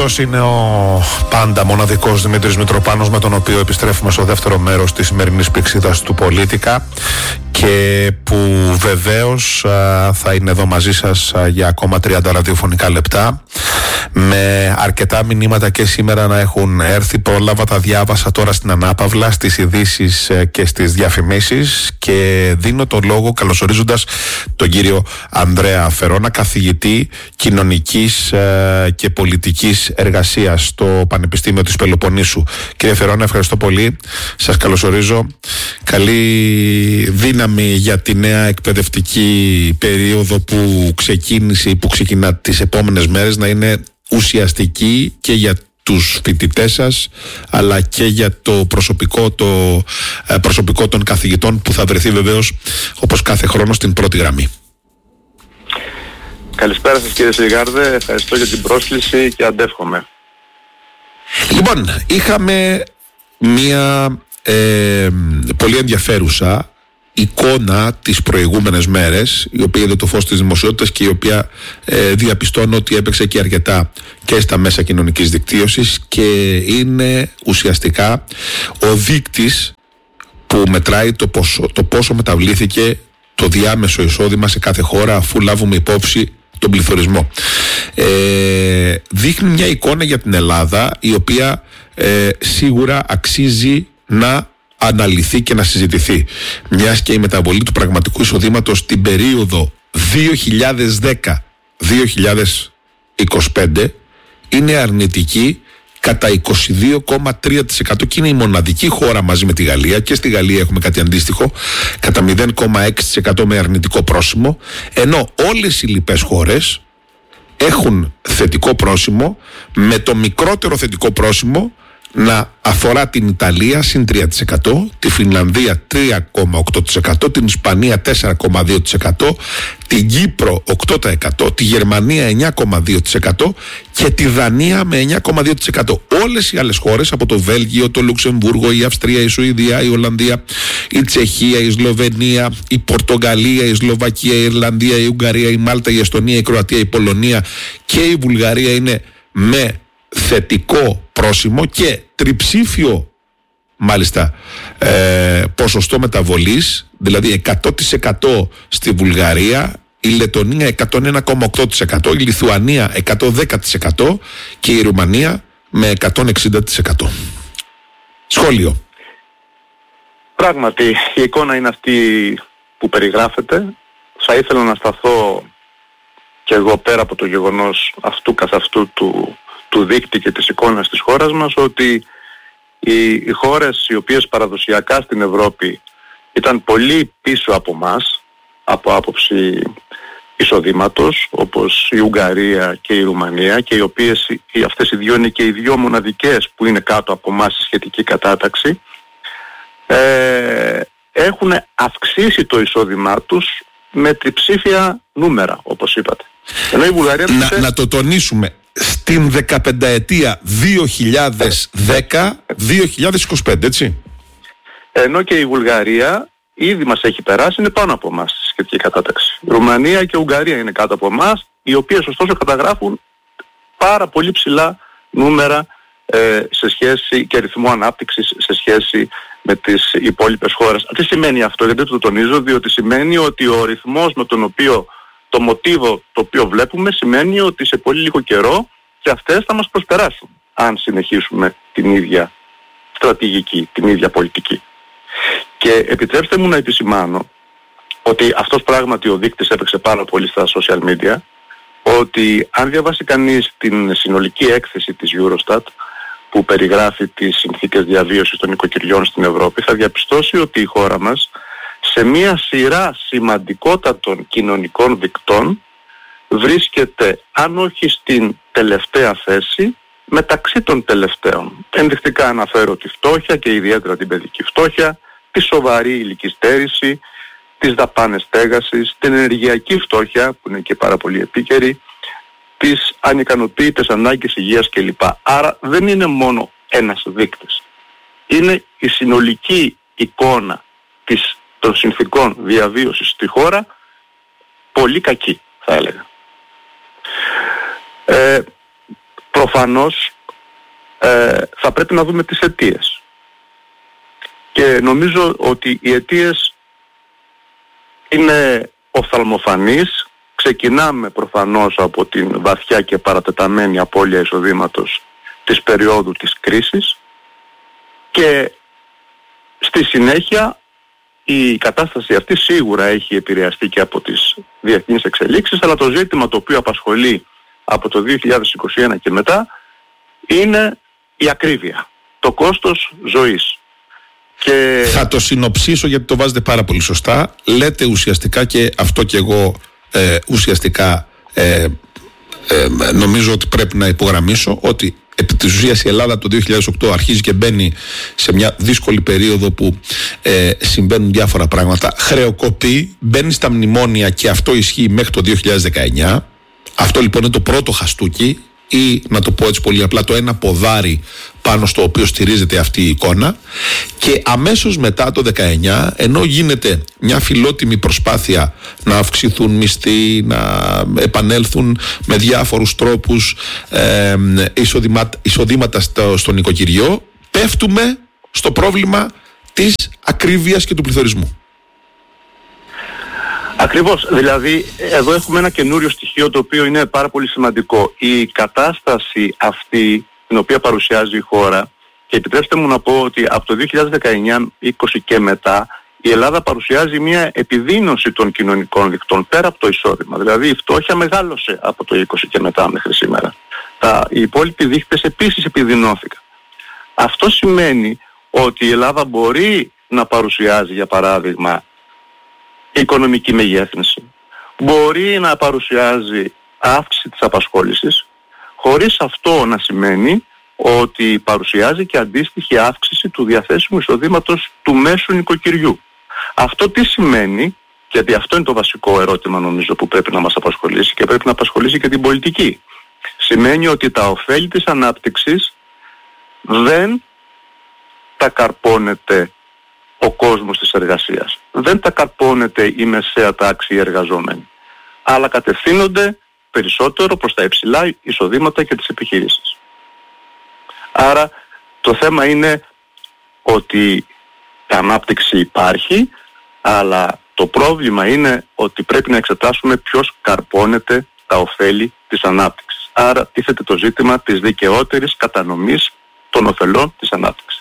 Αυτός είναι ο πάντα μοναδικός Δημήτρης Μητροπάνος, με τον οποίο επιστρέφουμε στο δεύτερο μέρος της σημερινής πηξίδας του Πολίτικα και που βεβαίως θα είναι εδώ μαζί σας για ακόμα 30 ραδιοφωνικά λεπτά, με αρκετά μηνύματα και σήμερα να έχουν έρθει. Πρόλαβα, τα διάβασα τώρα στην ανάπαυλα, στις ειδήσεις και στις διαφημίσεις, και δίνω το λόγο καλωσορίζοντας τον κύριο Ανδρέα Φερόνα, καθηγητή κοινωνικής και πολιτικής εργασίας στο Πανεπιστήμιο της Πελοποννήσου. Κύριε Φερόνα, ευχαριστώ πολύ, σας καλωσορίζω. Καλή δύναμη για τη νέα εκπαιδευτική περίοδο που ξεκινά τις επόμενες μέρες, να είναι ουσιαστική και για τους φοιτητές σας, αλλά και για το προσωπικό των καθηγητών που θα βρεθεί βεβαίως όπως κάθε χρόνο στην πρώτη γραμμή. Καλησπέρα σας κύριε Σιγάρδε, ευχαριστώ για την πρόσκληση και αντεύχομαι. Λοιπόν, είχαμε μία πολύ ενδιαφέρουσα εικόνα τις προηγούμενες μέρες, η οποία είδε το φως της δημοσιότητας και η οποία διαπιστώνω ότι έπαιξε και αρκετά και στα μέσα κοινωνικής δικτύωσης, και είναι ουσιαστικά ο δείκτης που μετράει το πόσο μεταβλήθηκε το διάμεσο εισόδημα σε κάθε χώρα, αφού λάβουμε υπόψη τον πληθωρισμό. Δείχνει μια εικόνα για την Ελλάδα η οποία σίγουρα αξίζει να αναλυθεί και να συζητηθεί, μιας και η μεταβολή του πραγματικού εισοδήματος στην περίοδο 2010-2025 είναι αρνητική κατά 22,3% και είναι η μοναδική χώρα μαζί με τη Γαλλία, και στη Γαλλία έχουμε κάτι αντίστοιχο, κατά 0,6% με αρνητικό πρόσημο, ενώ όλες οι λοιπές χώρες έχουν θετικό πρόσημο, με το μικρότερο θετικό πρόσημο να αφορά την Ιταλία συν 3%, τη Φινλανδία 3,8%, την Ισπανία 4,2%, την Κύπρο 8%, τη Γερμανία 9,2% και τη Δανία με 9,2%. Όλες οι άλλες χώρες, από το Βέλγιο, το Λουξεμβούργο, η Αυστρία, η Σουηδία, η Ολλανδία, η Τσεχία, η Σλοβενία, η Πορτογαλία, η Σλοβακία, η Ιρλανδία, η Ουγγαρία, η Μάλτα, η Εστονία, η Κροατία, η Πολωνία και η Βουλγαρία είναι με θετικό πρόσημο και τριψήφιο μάλιστα ποσοστό μεταβολής, δηλαδή 100% στη Βουλγαρία, η Λετονία 101,8%, η Λιθουανία 110% και η Ρουμανία με 160%. Σχόλιο. Πράγματι η εικόνα είναι αυτή που περιγράφεται. Θα ήθελα να σταθώ και εγώ, πέρα από το γεγονός αυτού καθ' αυτού του δείκτη και της εικόνας της χώρας μας, ότι οι χώρες οι οποίες παραδοσιακά στην Ευρώπη ήταν πολύ πίσω από μας από άποψη εισοδήματος, όπως η Ουγγαρία και η Ρουμανία, και οι οποίες αυτές οι δύο είναι και οι δύο μοναδικές που είναι κάτω από μας στη σχετική κατάταξη, έχουν αυξήσει το εισόδημά τους με τριψήφια νούμερα, όπως είπατε. Ενώ η Βουλγαρία να το τονίσουμε, στην 15ετία 2010-2025, έτσι. Ενώ και η Βουλγαρία ήδη μας έχει περάσει, είναι πάνω από εμάς στη σχετική κατάταξη. Η Ρουμανία και η Ουγγαρία είναι κάτω από εμάς, οι οποίες ωστόσο καταγράφουν πάρα πολύ ψηλά νούμερα σε σχέση και ρυθμό ανάπτυξης σε σχέση με τις υπόλοιπες χώρες. Τι σημαίνει αυτό? Γιατί το τονίζω? Διότι σημαίνει ότι ο ρυθμός με τον οποίο το μοτίβο το οποίο βλέπουμε σημαίνει ότι σε πολύ λίγο καιρό και αυτές θα μας προσπεράσουν, αν συνεχίσουμε την ίδια στρατηγική, την ίδια πολιτική. Και επιτρέψτε μου να επισημάνω ότι αυτός πράγματι ο δείκτης έπαιξε πάρα πολύ στα social media, ότι αν διαβάσει κανείς την συνολική έκθεση της Eurostat που περιγράφει τις συνθήκες διαβίωσης των οικοκυριών στην Ευρώπη, θα διαπιστώσει ότι η χώρα μας σε μία σειρά σημαντικότατων κοινωνικών δικτών βρίσκεται, αν όχι στην τελευταία θέση, μεταξύ των τελευταίων. Ενδεικτικά αναφέρω τη φτώχεια και ιδιαίτερα την παιδική φτώχεια, τη σοβαρή ηλική στέρηση, τις δαπάνες στέγασης, την ενεργειακή φτώχεια που είναι και πάρα πολύ επίκαιρη, τις ανικανοποίητες ανάγκες υγείας κλπ. Άρα δεν είναι μόνο ένας δείκτης. Είναι η συνολική εικόνα των συνθηκών διαβίωσης στη χώρα πολύ κακή, θα έλεγα. προφανώς θα πρέπει να δούμε τις αιτίες. Και νομίζω ότι οι αιτίες είναι οφθαλμοφανείς. Ξεκινάμε προφανώς από την βαθιά και παρατεταμένη απώλεια εισοδήματος της περίοδου της κρίσης και στη συνέχεια η κατάσταση αυτή σίγουρα έχει επηρεαστεί και από τις διεθνείς εξελίξεις, αλλά το ζήτημα το οποίο απασχολεί από το 2021 και μετά είναι η ακρίβεια, το κόστος ζωής. Και... Θα το συνοψίσω γιατί το βάζετε πάρα πολύ σωστά. Λέτε ουσιαστικά, και αυτό και εγώ ουσιαστικά νομίζω ότι πρέπει να υπογραμμίσω, ότι επί της ουσίας η Ελλάδα το 2008 αρχίζει και μπαίνει σε μια δύσκολη περίοδο που συμβαίνουν διάφορα πράγματα, χρεοκοπεί, μπαίνει στα μνημόνια και αυτό ισχύει μέχρι το 2019. Αυτό λοιπόν είναι το πρώτο χαστούκι, ή να το πω έτσι πολύ απλά, το ένα ποδάρι πάνω στο οποίο στηρίζεται αυτή η εικόνα. Και αμέσως μετά το 19, ενώ γίνεται μια φιλότιμη προσπάθεια να αυξηθούν μισθοί, να επανέλθουν με διάφορους τρόπους εισοδήματα στο νοικοκυριό, πέφτουμε στο πρόβλημα της ακρίβειας και του πληθωρισμού. Ακριβώς, δηλαδή εδώ έχουμε ένα καινούριο στοιχείο το οποίο είναι πάρα πολύ σημαντικό. Η κατάσταση αυτή την οποία παρουσιάζει η χώρα, και επιτρέψτε μου να πω ότι από το 2019-20 και μετά η Ελλάδα παρουσιάζει μια επιδείνωση των κοινωνικών δικτών πέρα από το εισόδημα. Δηλαδή η φτώχεια μεγάλωσε από το 20 και μετά μέχρι σήμερα. Οι υπόλοιποι δείκτες επίσης επιδεινώθηκαν. Αυτό σημαίνει ότι η Ελλάδα μπορεί να παρουσιάζει, για παράδειγμα, οικονομική μεγέθυνση, μπορεί να παρουσιάζει αύξηση της απασχόλησης, χωρίς αυτό να σημαίνει ότι παρουσιάζει και αντίστοιχη αύξηση του διαθέσιμου εισοδήματος του μέσου νοικοκυριού. Αυτό τι σημαίνει, γιατί αυτό είναι το βασικό ερώτημα νομίζω που πρέπει να μας απασχολήσει και πρέπει να απασχολήσει και την πολιτική. Σημαίνει ότι τα ωφέλη της ανάπτυξης δεν τα καρπώνεται ο κόσμος της εργασίας. Δεν τα καρπώνεται η μεσαία τάξη, οι εργαζόμενοι. Αλλά κατευθύνονται περισσότερο προς τα υψηλά εισοδήματα και τις επιχειρήσεις. Άρα το θέμα είναι ότι η ανάπτυξη υπάρχει, αλλά το πρόβλημα είναι ότι πρέπει να εξετάσουμε ποιος καρπώνεται τα ωφέλη της ανάπτυξης. Άρα τίθεται το ζήτημα της δικαιότερης κατανομής των ωφελών της ανάπτυξης.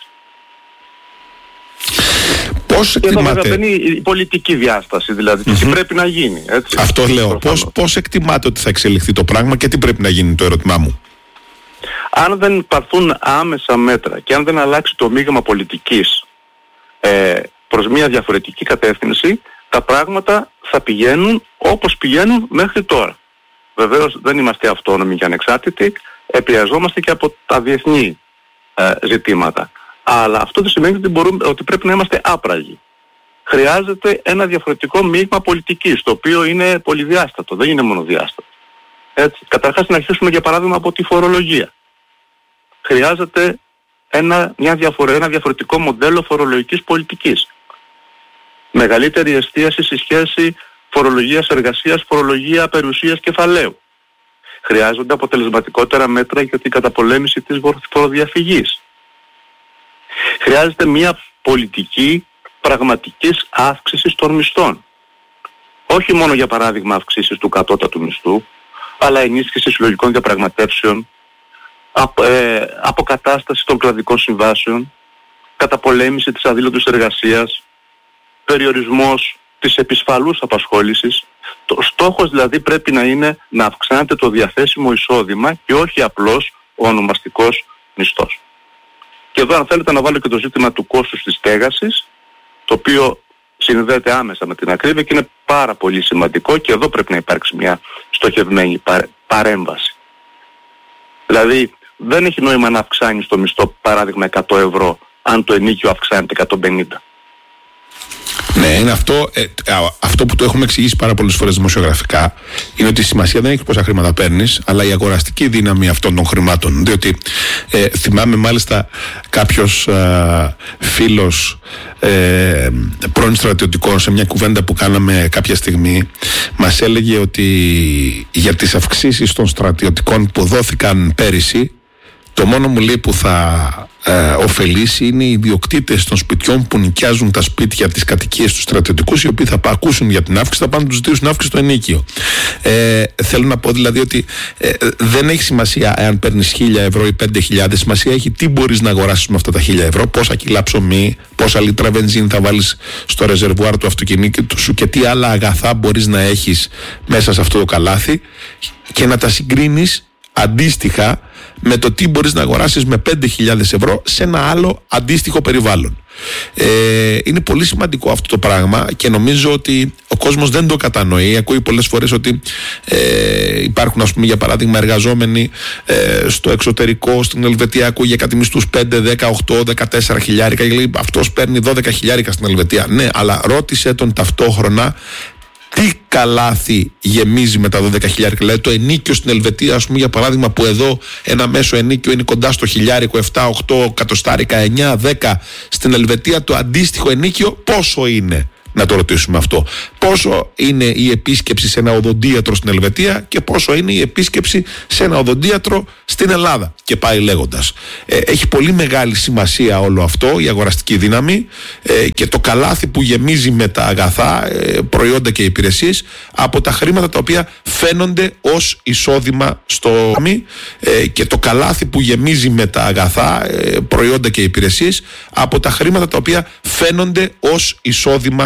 Πώς εκτιμάτε... Εδώ βέβαια είναι η πολιτική διάσταση, δηλαδή τι πρέπει να γίνει. Έτσι. Αυτό λέω. Πώς εκτιμάτε ότι θα εξελιχθεί το πράγμα και τι πρέπει να γίνει, το ερώτημά μου? Αν δεν υπαρθούν άμεσα μέτρα και αν δεν αλλάξει το μείγμα πολιτικής προς μια διαφορετική κατεύθυνση, τα πράγματα θα πηγαίνουν όπως πηγαίνουν μέχρι τώρα. Βεβαίως δεν είμαστε αυτόνομοι και ανεξάρτητοι, επηρεαζόμαστε και από τα διεθνή ζητήματα. Αλλά αυτό δεν σημαίνει ότι πρέπει να είμαστε άπραγοι. Χρειάζεται ένα διαφορετικό μείγμα πολιτικής, το οποίο είναι πολυδιάστατο, δεν είναι μονοδιάστατο. Έτσι. Καταρχάς να αρχίσουμε για παράδειγμα από τη φορολογία. Χρειάζεται ένα διαφορετικό μοντέλο φορολογικής πολιτικής. Μεγαλύτερη εστίαση στη σχέση φορολογίας εργασίας, φορολογία περιουσίας κεφαλαίου. Χρειάζονται αποτελεσματικότερα μέτρα για την καταπολέμηση της φοροδιαφυγής. Χρειάζεται μια πολιτική πραγματικής αύξησης των μισθών. Όχι μόνο για παράδειγμα αυξήσεις του κατώτατου μισθού, αλλά ενίσχυση συλλογικών διαπραγματεύσεων, αποκατάσταση των κρατικών συμβάσεων, καταπολέμηση της αδήλωτης εργασίας, περιορισμός της επισφαλούς απασχόλησης. Το στόχος δηλαδή πρέπει να είναι να αυξάνεται το διαθέσιμο εισόδημα και όχι απλώς ο ονομαστικός μισθός. Και εδώ αν θέλετε να βάλω και το ζήτημα του κόστους της στέγασης, το οποίο συνδέεται άμεσα με την ακρίβεια και είναι πάρα πολύ σημαντικό, και εδώ πρέπει να υπάρξει μια στοχευμένη παρέμβαση. Δηλαδή δεν έχει νόημα να αυξάνεις το μισθό παράδειγμα 100 ευρώ αν το ενοίκιο αυξάνεται 150. Ναι, είναι αυτό που το έχουμε εξηγήσει πάρα πολλές φορές δημοσιογραφικά, είναι ότι η σημασία δεν έχει πόσα χρήματα παίρνεις, αλλά η αγοραστική δύναμη αυτών των χρημάτων. Διότι θυμάμαι μάλιστα κάποιος φίλος πρώην στρατιωτικών, σε μια κουβέντα που κάναμε κάποια στιγμή, μας έλεγε ότι για τις αυξήσεις των στρατιωτικών που δόθηκαν πέρυσι, Το μόνο μου λέει που θα ωφελήσει είναι οι ιδιοκτήτες των σπιτιών που νοικιάζουν τα σπίτια, τις κατοικίες στους στρατιωτικούς, οι οποίοι θα ακούσουν για την αύξηση, θα πάνε να τους ζητήσουν αύξηση στο ενίκιο. Θέλω να πω δηλαδή ότι δεν έχει σημασία εάν παίρνεις 1.000 ευρώ ή 5.000, σημασία έχει τι μπορείς να αγοράσεις με αυτά τα 1.000 ευρώ, πόσα κιλά ψωμί, πόσα λίτρα βενζίνη θα βάλεις στο ρεζερβουάρ του αυτοκινήτου σου και τι άλλα αγαθά μπορείς να έχεις μέσα σε αυτό το καλάθι, και να τα συγκρίνεις αντίστοιχα με το τι μπορείς να αγοράσεις με 5.000 ευρώ σε ένα άλλο αντίστοιχο περιβάλλον. Είναι πολύ σημαντικό αυτό το πράγμα και νομίζω ότι ο κόσμος δεν το κατανοεί. Ακούει πολλές φορές ότι υπάρχουν, ας πούμε, για παράδειγμα, εργαζόμενοι στο εξωτερικό, στην Ελβετία, ακούει για κάτι μισθούς 5, 10, 8, 14 χιλιάρικα και λέει αυτός παίρνει 12 χιλιάρικα στην Ελβετία. Ναι, αλλά ρώτησε τον ταυτόχρονα τι καλάθι γεμίζει με τα 12.000. Δηλαδή το ενίκιο στην Ελβετία, ας πούμε, για παράδειγμα, που εδώ ένα μέσο ενίκιο είναι κοντά στο χιλιάρικο, 7, 8 κατοστάρικα, 9, 10. Στην Ελβετία το αντίστοιχο ενίκιο πόσο είναι? Να το ρωτήσουμε αυτό. Πόσο είναι η επίσκεψη σε ένα οδοντίατρο στην Ελβετία και πόσο είναι η επίσκεψη σε ένα οδοντίατρο στην Ελλάδα, και πάει λέγοντας. Έχει πολύ μεγάλη σημασία όλο αυτό, η αγοραστική δύναμη και το καλάθι που γεμίζει με τα αγαθά, προϊόντα και υπηρεσίες από τα χρήματα τα οποία φαίνονται ως εισόδημα στο και το καλάθι που γεμίζει με τα αγαθά, προϊόντα και υπηρεσίες από τα χρήματα τα οποία φαίνονται ως εισόδημα